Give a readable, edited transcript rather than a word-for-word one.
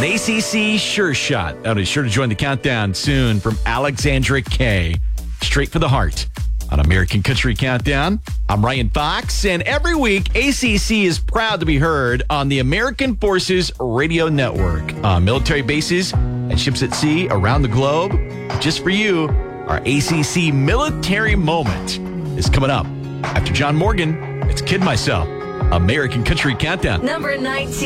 An ACC sure shot. That'll be sure to join the countdown soon from Alexandra Kay. Straight for the heart on American Country Countdown. I'm Ryan Fox, and every week, ACC is proud to be heard on the American Forces Radio Network. On military bases and ships at sea around the globe. Just for you, our ACC Military Moment is coming up. After John Morgan, it's Kid Myself. American Country Countdown. Number 19.